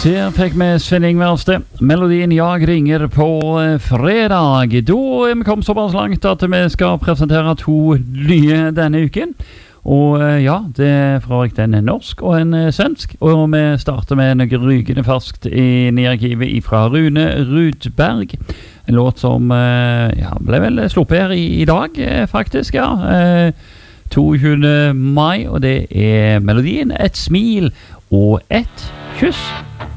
Der fikk vi Sven Ingvarsted. Melodien Jeg ringer på fredag. Da er vi kommet såpass langt at vi skal presentere 2 nye denne uken. Og ja, det er fra en norsk og en svensk. Og vi starter med en rykende ferskt inn i arkivet fra Rune Rudberg. En låt som ja, ble vel sluppet her i dag, faktisk, ja. 22. mai, og det er melodien Et smil og et kyss.